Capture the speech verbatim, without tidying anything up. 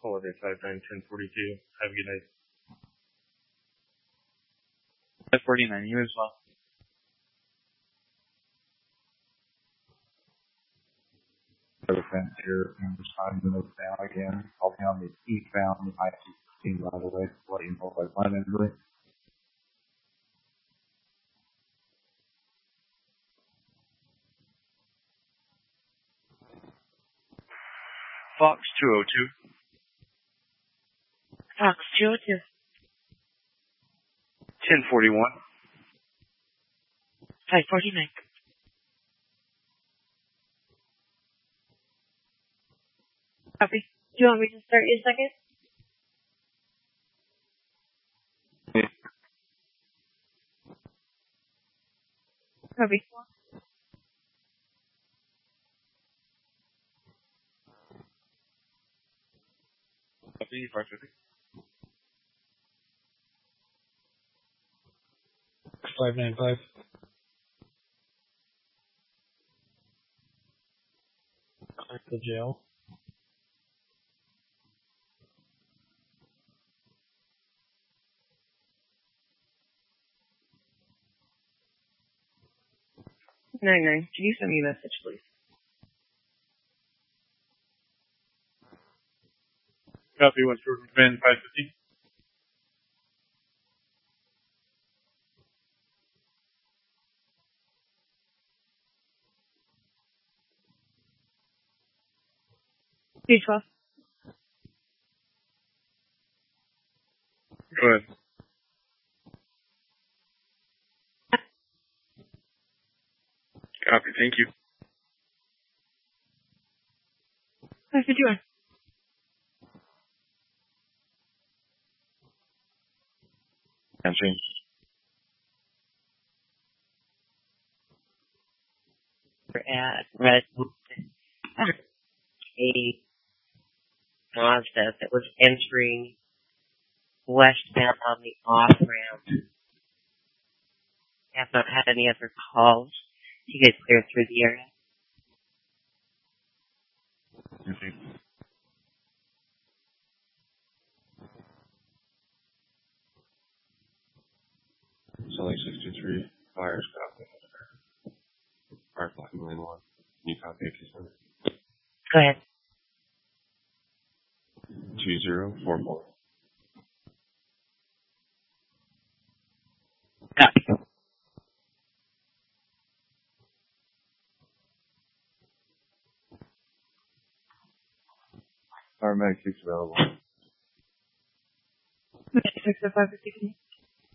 Holiday five nine ten forty-two. Have a good night. five forty-nine, you as well. Fence here, and we're starting to move down again. I'll be on the eastbound I sixteen, by the way, to let you know if I find anybody. Fox two oh two. Fox two oh two. ten forty-one. five forty-nine. Copy. Do you want me to start your second? Yeah. Copy. Copy, five fifty. five nine five. Back to jail. nine nine. Can you send me a message, please? Copy, one Jordan Command five fifty. two twelve. Go ahead. Copy, thank you. five fifty-one. Answering. We're at Redwood. A Mazda that was entering westbound on the off ramp. I have not had any other calls. You guys clear through the area? Okay. Selling sixty-three, buyers copy. Fire block lane one. Can you copy if you send it? Go ahead. Two zero four four. Copy. Paramedic six available. six oh five fifty.